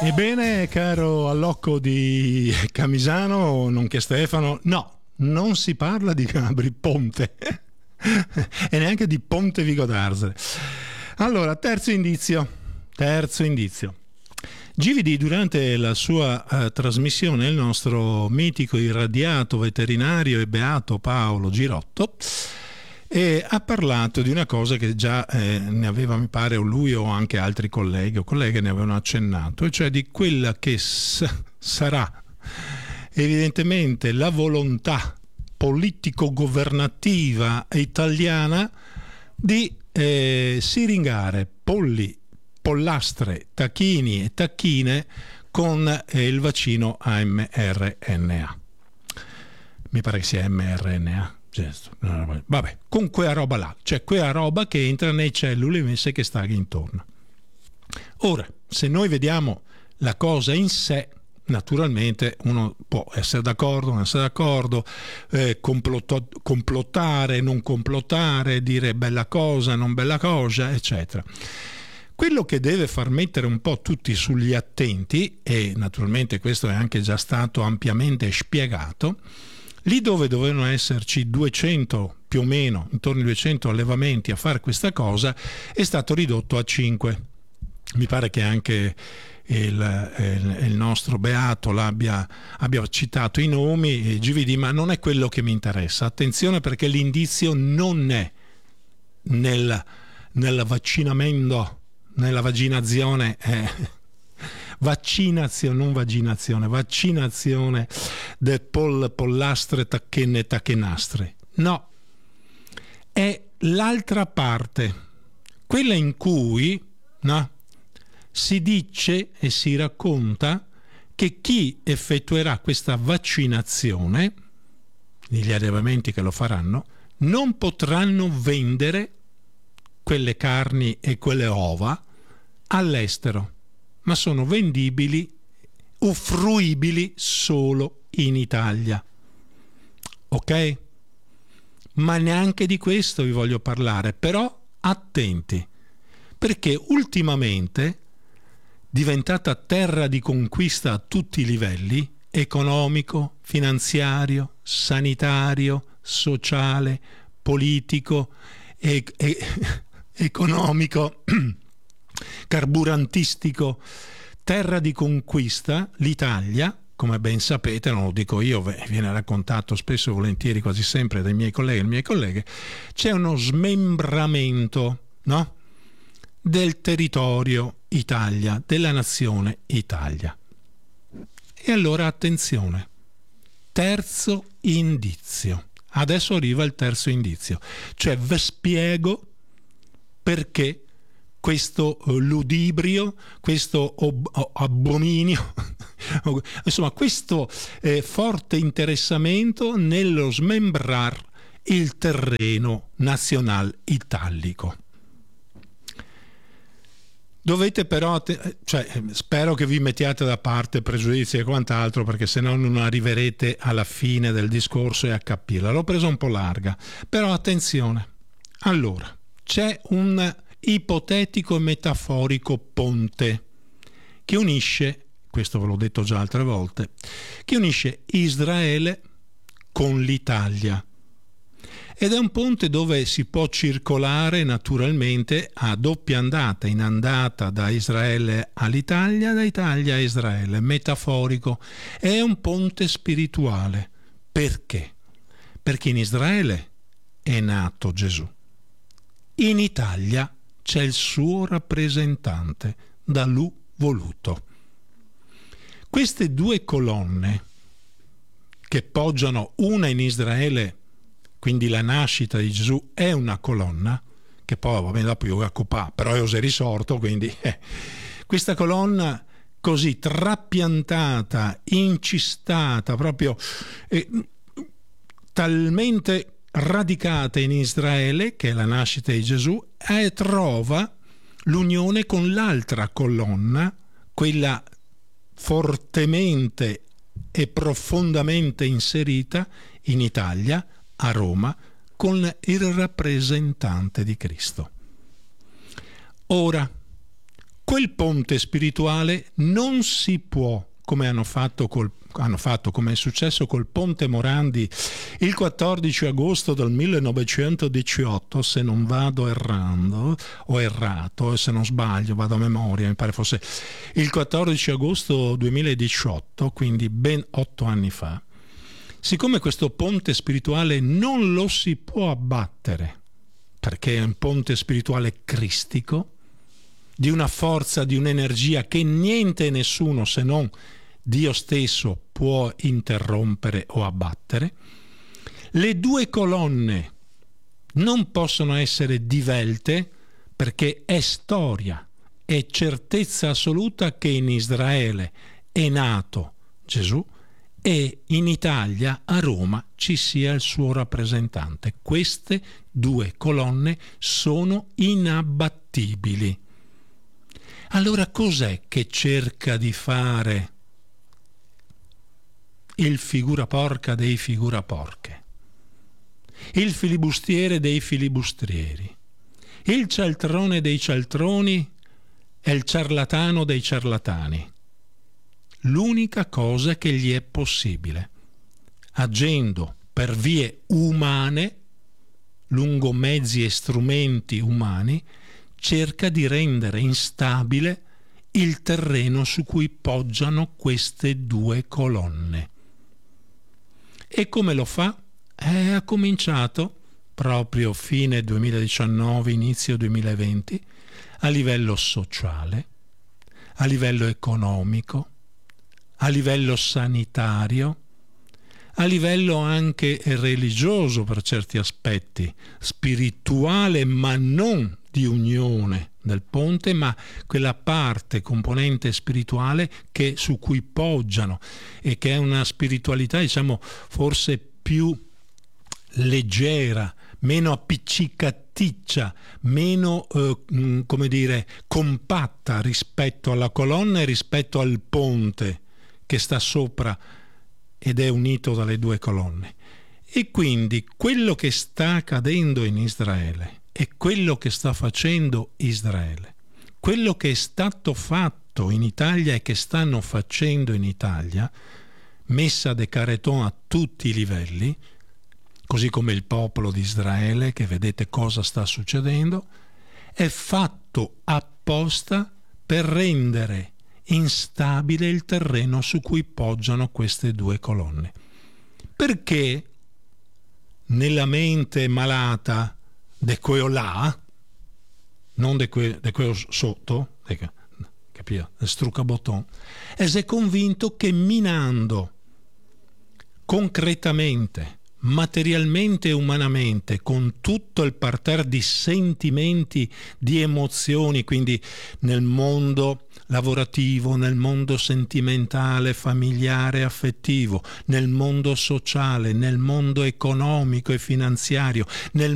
Ebbene, caro allocco di Camisano, nonché Stefano, no, non si parla di Gabri Ponte e neanche di Ponte Vico d'Arsere. Allora, terzo indizio. GVD durante la sua trasmissione, il nostro mitico irradiato veterinario e beato Paolo Girotto ha parlato di una cosa che già ne aveva, mi pare, o lui o anche altri colleghi o colleghe ne avevano accennato, e cioè di quella che sarà evidentemente la volontà politico-governativa italiana di siringare polli, pollastre, tacchini e tacchine con il vaccino mRNA. Mi pare che sia mRNA. Vabbè, con quella roba là, cioè quella roba che entra nei cellule messe che sta intorno. Ora, se noi vediamo la cosa in sé, naturalmente uno può essere d'accordo, non essere d'accordo, complottare, non complottare, dire bella cosa, non bella cosa, eccetera. Quello che deve far mettere un po' tutti sugli attenti, e naturalmente questo è anche già stato ampiamente spiegato, lì dove dovevano esserci 200 più o meno, intorno ai 200 allevamenti a fare questa cosa, è stato ridotto a 5. Mi pare che anche il nostro Beato abbia citato i nomi, GVD, ma non è quello che mi interessa. Attenzione, perché l'indizio non è nel vaccinamento, nella vaccinazione, vaccinazione, non vaccinazione, vaccinazione del pollastre, tacchenne, tacchenastre. No, è l'altra parte, quella in cui, no, si dice e si racconta che chi effettuerà questa vaccinazione, gli allevamenti che lo faranno, non potranno vendere quelle carni e quelle ova all'estero, ma sono vendibili o fruibili solo in Italia. Ok? Ma neanche di questo vi voglio parlare, però attenti, perché ultimamente, diventata terra di conquista a tutti i livelli, economico, finanziario, sanitario, sociale, politico, economico, carburantistico, terra di conquista, l'Italia, come ben sapete, non lo dico io, viene raccontato spesso e volentieri, quasi sempre dai miei colleghi e le mie colleghe, c'è uno smembramento, no? Del territorio Italia, della nazione Italia. E allora attenzione, terzo indizio. Adesso arriva il terzo indizio, cioè vi spiego perché questo ludibrio, questo abominio, insomma questo forte interessamento nello smembrar il terreno nazional italico. Dovete però, spero che vi mettiate da parte pregiudizi e quant'altro, perché se no non arriverete alla fine del discorso e a capirla. L'ho presa un po' larga, però attenzione. Allora, c'è un ipotetico e metaforico ponte che unisce, questo ve l'ho detto già altre volte, che unisce Israele con l'Italia. Ed è un ponte dove si può circolare naturalmente a doppia andata, in andata da Israele all'Italia, da Italia a Israele, metaforico. È un ponte spirituale. Perché? Perché in Israele è nato Gesù. In Italia c'è il suo rappresentante, da lui voluto. Queste due colonne che poggiano una in Israele, quindi la nascita di Gesù è una colonna, che poi va bene dopo io però è risorto, quindi questa colonna così trapiantata, incistata, proprio talmente radicata in Israele, che è la nascita di Gesù, trova l'unione con l'altra colonna, quella fortemente e profondamente inserita in Italia, a Roma, con il rappresentante di Cristo. Ora, quel ponte spirituale non si può, come hanno fatto, come è successo col Ponte Morandi il 14 agosto del 1918, se non vado errando, o errato, se non sbaglio, vado a memoria, mi pare fosse il 14 agosto 2018, quindi ben 8 anni fa. Siccome questo ponte spirituale non lo si può abbattere, perché è un ponte spirituale cristico, di una forza, di un'energia che niente e nessuno se non Dio stesso può interrompere o abbattere, le due colonne non possono essere divelte perché è storia, è certezza assoluta che in Israele è nato Gesù e in Italia, a Roma, ci sia il suo rappresentante. Queste due colonne sono inabbattibili. Allora cos'è che cerca di fare il figura porca dei figura porche, il filibustiere dei filibustrieri, il cialtrone dei cialtroni e il ciarlatano dei ciarlatani? L'unica cosa che gli è possibile, agendo per vie umane, lungo mezzi e strumenti umani, cerca di rendere instabile il terreno su cui poggiano queste due colonne. E come lo fa? Ha cominciato proprio fine 2019, inizio 2020, a livello sociale, a livello economico, a livello sanitario, a livello anche religioso per certi aspetti, spirituale ma non di unione del ponte, ma quella parte, componente spirituale su cui poggiano e che è una spiritualità, diciamo, forse più leggera, meno appiccicaticcia, meno, come dire, compatta rispetto alla colonna e rispetto al ponte che sta sopra ed è unito dalle due colonne. E quindi quello che sta accadendo in Israele e quello che sta facendo Israele, quello che è stato fatto in Italia e che stanno facendo in Italia, messa de Careton a tutti i livelli, così come il popolo di Israele, che vedete cosa sta succedendo, è fatto apposta per rendere instabile il terreno su cui poggiano queste due colonne. Perché nella mente malata de queo là, non de queo sotto, capito? Strucabotton, è convinto che minando concretamente, materialmente e umanamente, con tutto il parterre di sentimenti, di emozioni, quindi nel mondo lavorativo, nel mondo sentimentale, familiare, affettivo, nel mondo sociale, nel mondo economico e finanziario, nel